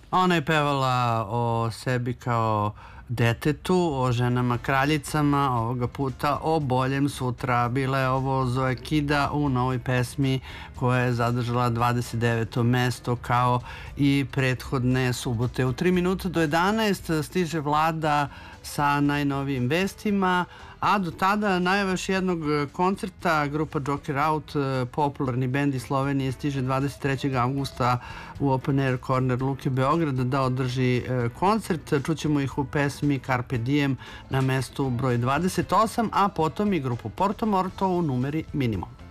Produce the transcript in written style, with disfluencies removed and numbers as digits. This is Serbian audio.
Ona je pevala o sebi kao detetu, o ženama kraljicama, ovoga puta o boljem sutra. Bila je ovo Zoe Kida u novoj pesmi koja je zadržala 29. mesto kao i prethodne subote. U 3 minuta do 11 stiže Vlada sa najnovijim vestima, a do tada najava još jednog koncerta. Grupa Joker Out, popularni bend iz Slovenije, stiže 23. avgusta u Open Air Corner Luke Beograd da održi koncert. Čućemo ih u pesmi Carpe Diem na mestu broj 28, a potom i grupu Porto Morto u numeri Minimum.